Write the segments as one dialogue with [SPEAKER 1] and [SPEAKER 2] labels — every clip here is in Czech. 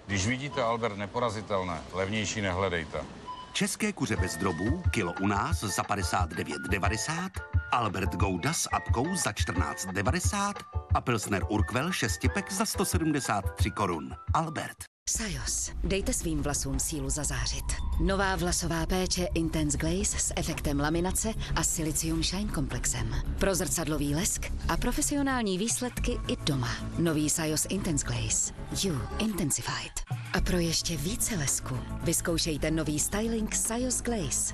[SPEAKER 1] Když vidíte Albert neporazitelné, levnější nehledejte.
[SPEAKER 2] České kuře bez drobů, kilo u nás za 59,90, Albert Gouda s apkou za 14,90 a Pilsner Urquell 6-pek za 173 korun. Albert.
[SPEAKER 3] Sajos. Dejte svým vlasům sílu zazářit. Nová vlasová péče Intense Glaze s efektem laminace a Silicium Shine komplexem. Pro zrcadlový lesk a profesionální výsledky i doma. Nový Sajos Intense Glaze. You Intensified. A pro ještě více lesku vyzkoušejte nový styling Sajos Glaze.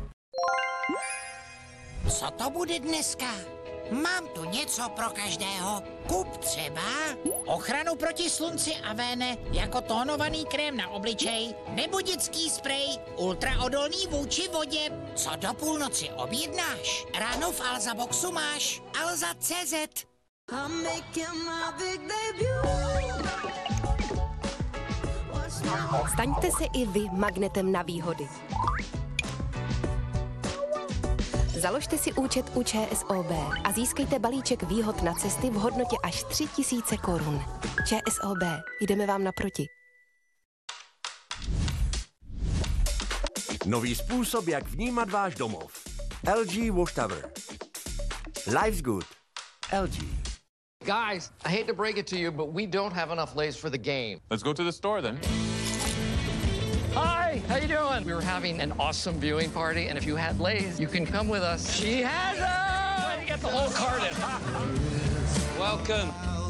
[SPEAKER 4] Co to bude dneska? Mám tu něco pro každého. Kup třeba ochranu proti slunci Avene jako tónovaný krém na obličej nebo dětský sprej ultraodolný vůči vodě. Co do půlnoci objednáš? Ráno v Alza Boxu máš Alza.cz.
[SPEAKER 5] Staňte se i vy magnetem na výhody. Založte si účet u ČSOB a získejte balíček výhod na cesty v hodnotě až 3 000 korun. ČSOB, jdeme vám naproti.
[SPEAKER 6] Nový způsob, jak vnímat váš domov. LG Wash Tower. Life's good. LG.
[SPEAKER 7] Guys, I hate to break it to you, but we don't have enough Lay's for the game.
[SPEAKER 8] Let's go to the store then.
[SPEAKER 7] Hi, how you doing? We were having an awesome viewing party, and if you had Lay's, you can come with us. She has them! Trying to get the whole carton.
[SPEAKER 8] Welcome.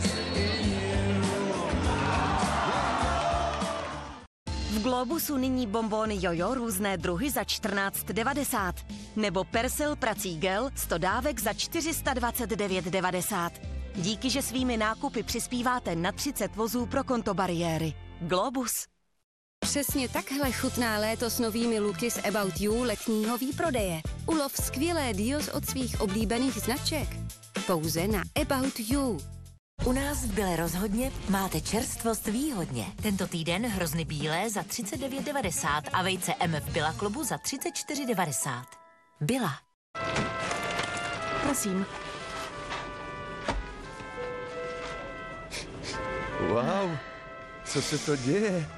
[SPEAKER 9] V Globusu nyní bonbony Jojo různé druhy za 14,90. Nebo Persil prací gel 100 dávek za 429,90. Díky, že svými nákupy přispíváte na 30 vozů pro konto bariéry. Globus.
[SPEAKER 10] Přesně takhle chutná léto s novými looky z About You letního výprodeje. Ulov skvělé deals od svých oblíbených značek. Pouze na About You.
[SPEAKER 11] U nás v Byle rozhodně máte čerstvost výhodně. Tento týden hrozny bílé za 39,90 a vejce MF Byla klubu za 34,90. Byla.
[SPEAKER 9] Prosím.
[SPEAKER 6] Wow, co se to děje?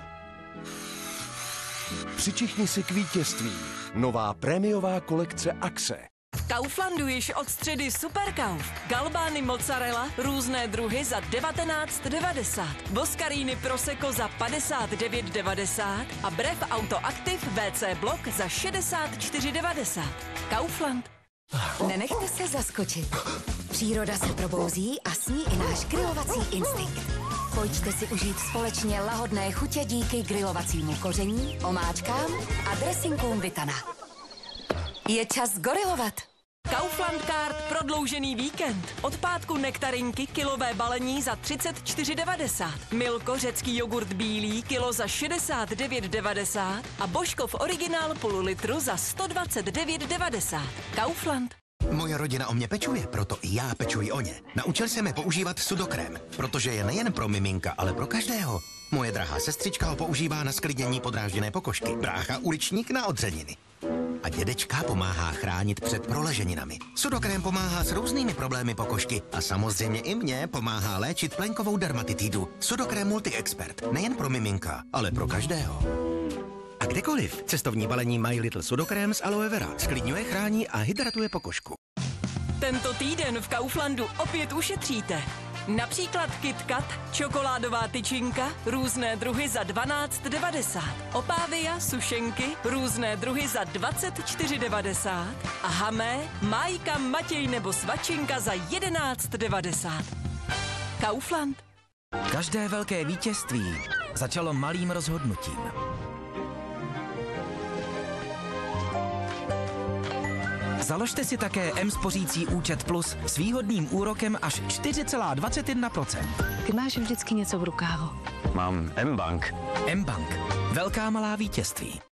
[SPEAKER 6] Přičichni si k vítězství. Nová prémiová kolekce Axe.
[SPEAKER 9] V Kauflandu již od středy Superkauf. Galbány mozzarella, různé druhy za 19,90. Boskaríny Prosecco za 59,90 a Brev Auto Active WC Block za 64,90. Kaufland.
[SPEAKER 3] Nenechte se zaskočit. Příroda se probouzí a s ní i náš grilovací instinkt. Pojďte si užít společně lahodné chutě díky grilovacímu koření, omáčkám a dressinkům Vitana. Je čas gorilovat.
[SPEAKER 9] Kaufland Card prodloužený víkend. Od pátku nektarinky kilové balení za 34,90. Milko řecký jogurt bílý kilo za 69,90 a Božkov originál půl litru za 129,90. Kaufland.
[SPEAKER 12] Moje rodina o mě pečuje, proto i já pečuji o ně. Naučil jsem je používat sudokrém, protože je nejen pro miminka, ale pro každého. Moje drahá sestřička ho používá na sklidnění podrážděné pokožky, brácha uličník na odřeniny. A dědečka pomáhá chránit před proleženinami. Sudokrém pomáhá s různými problémy pokožky a samozřejmě i mě pomáhá léčit plenkovou dermatitidu. Sudokrém Multi-Expert, nejen pro miminka, ale pro každého. A kdekoliv. Cestovní balení My Little Sudokrém z aloe vera. Sklidňuje, chrání a hydratuje pokožku.
[SPEAKER 9] Tento týden v Kauflandu opět ušetříte. Například KitKat, čokoládová tyčinka, různé druhy za 12,90. Opávia, sušenky, různé druhy za 24,90. A Hamé, Májka, Matěj nebo Svačinka za 11,90. Kaufland.
[SPEAKER 13] Každé velké vítězství začalo malým rozhodnutím. Založte si také M-spořící účet Plus s výhodným úrokem až 4,21%.
[SPEAKER 10] Ty máš vždycky něco v rukávu.
[SPEAKER 8] Mám M-Bank.
[SPEAKER 13] M-Bank. Velká malá vítězství.